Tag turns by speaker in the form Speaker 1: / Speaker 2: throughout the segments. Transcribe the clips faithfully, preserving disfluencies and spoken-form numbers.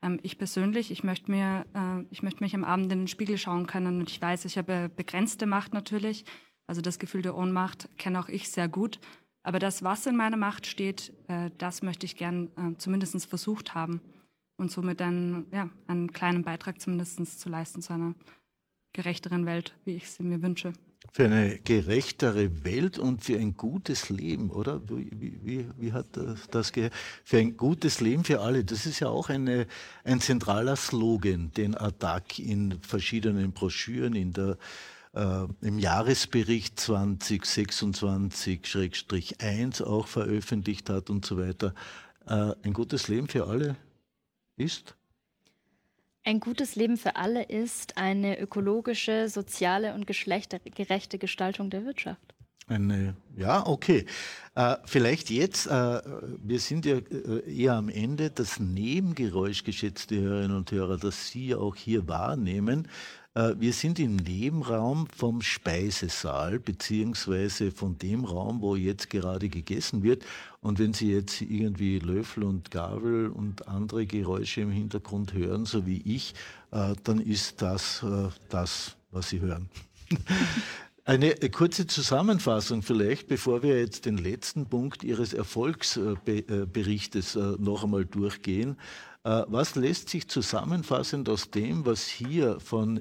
Speaker 1: Ähm, ich persönlich, ich möchte mir, äh, ich möchte mich am Abend in den Spiegel schauen können und ich weiß, ich habe begrenzte Macht natürlich. Also das Gefühl der Ohnmacht kenne auch ich sehr gut. Aber das, was in meiner Macht steht, äh, das möchte ich gern äh, zumindest versucht haben und somit einen, ja, einen kleinen Beitrag zumindest zu leisten zu einer gerechteren Welt, wie ich sie mir wünsche.
Speaker 2: Für eine gerechtere Welt und für ein gutes Leben, oder? Wie, wie, wie hat das, das ge- für ein gutes Leben für alle? Das ist ja auch eine, ein zentraler Slogan, den A D A C in verschiedenen Broschüren, in der, äh, im Jahresbericht zwanzig sechsundzwanzig eins auch veröffentlicht hat und so weiter. Äh, ein gutes Leben für alle ist?
Speaker 3: Ein gutes Leben für alle ist eine ökologische, soziale und geschlechtergerechte Gestaltung der Wirtschaft.
Speaker 2: Eine, ja, okay. Äh, vielleicht jetzt, äh, wir sind ja äh, eher am Ende, das Nebengeräusch, geschätzte Hörerinnen und Hörer, das Sie auch hier wahrnehmen. Äh, wir sind im Nebenraum vom Speisesaal, beziehungsweise von dem Raum, wo jetzt gerade gegessen wird. Und wenn Sie jetzt irgendwie Löffel und Gabel und andere Geräusche im Hintergrund hören, so wie ich, äh, dann ist das äh, das, was Sie hören. Eine kurze Zusammenfassung vielleicht, bevor wir jetzt den letzten Punkt Ihres Erfolgsberichtes noch einmal durchgehen. Was lässt sich zusammenfassend aus dem, was hier von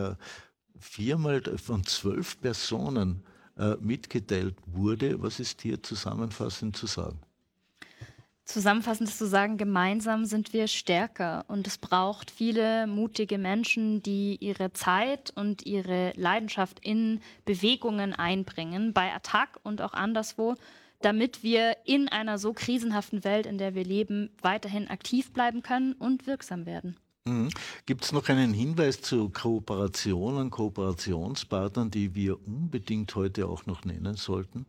Speaker 2: viermal, von zwölf Personen mitgeteilt wurde, was ist hier zusammenfassend zu sagen?
Speaker 3: Zusammenfassend ist zu sagen, gemeinsam sind wir stärker und es braucht viele mutige Menschen, die ihre Zeit und ihre Leidenschaft in Bewegungen einbringen, bei A T A C und auch anderswo, damit wir in einer so krisenhaften Welt, in der wir leben, weiterhin aktiv bleiben können und wirksam werden.
Speaker 2: Mhm. Gibt es noch einen Hinweis zu Kooperationen, Kooperationspartnern, die wir unbedingt heute auch noch nennen sollten?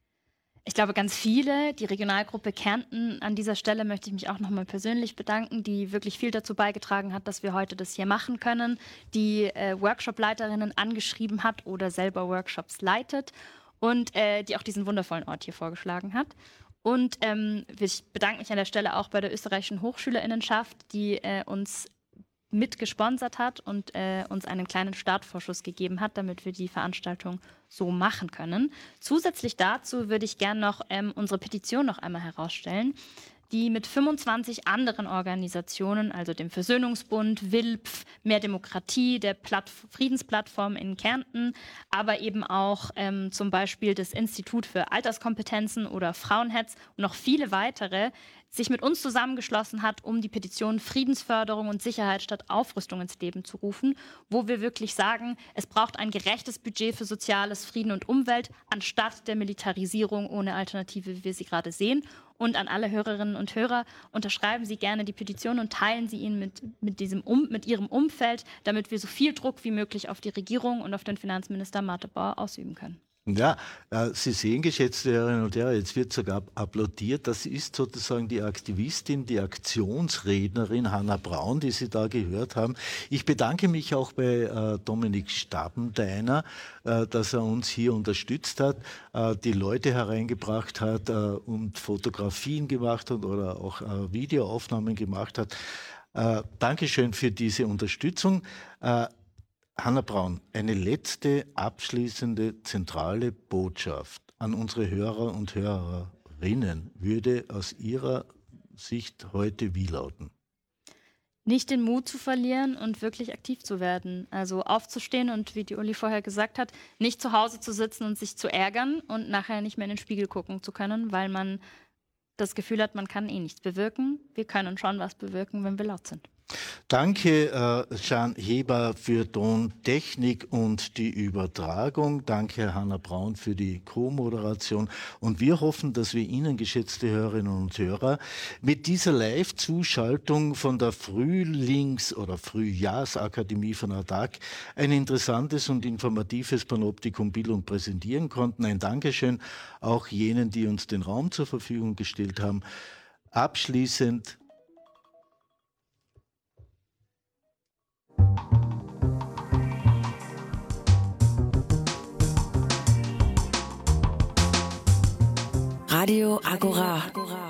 Speaker 3: Ich glaube, ganz viele. Die Regionalgruppe Kärnten, an dieser Stelle möchte ich mich auch nochmal persönlich bedanken, die wirklich viel dazu beigetragen hat, dass wir heute das hier machen können, die äh, Workshop-Leiterinnen angeschrieben hat oder selber Workshops leitet und äh, die auch diesen wundervollen Ort hier vorgeschlagen hat. Und ähm, ich bedanke mich an der Stelle auch bei der österreichischen Hochschülerinnenschaft, die äh, uns mit gesponsert hat und äh, uns einen kleinen Startvorschuss gegeben hat, damit wir die Veranstaltung so machen können. Zusätzlich dazu würde ich gerne noch ähm, unsere Petition noch einmal herausstellen, die mit fünfundzwanzig anderen Organisationen, also dem Versöhnungsbund, W I L P F, Mehr Demokratie, der Platt- Friedensplattform in Kärnten, aber eben auch ähm, zum Beispiel das Institut für Alterskompetenzen oder Frauenhetz und noch viele weitere, sich mit uns zusammengeschlossen hat, um die Petition Friedensförderung und Sicherheit statt Aufrüstung ins Leben zu rufen, wo wir wirklich sagen, es braucht ein gerechtes Budget für Soziales, Frieden und Umwelt, anstatt der Militarisierung ohne Alternative, wie wir sie gerade sehen. Und an alle Hörerinnen und Hörer, unterschreiben Sie gerne die Petition und teilen Sie ihn mit, mit, diesem um, mit Ihrem Umfeld, damit wir so viel Druck wie möglich auf die Regierung und auf den Finanzminister Martha ausüben können.
Speaker 2: Ja, äh, Sie sehen, geschätzte Hörerinnen und Hörer, jetzt wird sogar applaudiert. Das ist sozusagen die Aktivistin, die Aktionsrednerin Hanna Braun, die Sie da gehört haben. Ich bedanke mich auch bei äh, Dominik Stabendeiner, äh, dass er uns hier unterstützt hat, äh, die Leute hereingebracht hat äh, und Fotografien gemacht hat oder auch äh, Videoaufnahmen gemacht hat. Äh, Dankeschön für diese Unterstützung. Äh, Hanna Braun, eine letzte abschließende zentrale Botschaft an unsere Hörer und Hörerinnen würde aus Ihrer Sicht heute wie lauten?
Speaker 3: Nicht den Mut zu verlieren und wirklich aktiv zu werden. Also aufzustehen und, wie die Uli vorher gesagt hat, nicht zu Hause zu sitzen und sich zu ärgern und nachher nicht mehr in den Spiegel gucken zu können, weil man das Gefühl hat, man kann eh nichts bewirken. Wir können schon was bewirken, wenn wir laut sind.
Speaker 2: Danke, äh, Jean Heber, für Tontechnik und die Übertragung. Danke, Hanna Braun, für die Co-Moderation. Und wir hoffen, dass wir Ihnen, geschätzte Hörerinnen und Hörer, mit dieser Live-Zuschaltung von der Frühlings- oder Frühjahrsakademie von A D A C ein interessantes und informatives Panoptikum Bildung präsentieren konnten. Ein Dankeschön auch jenen, die uns den Raum zur Verfügung gestellt haben. Abschließend
Speaker 4: Radio Agora.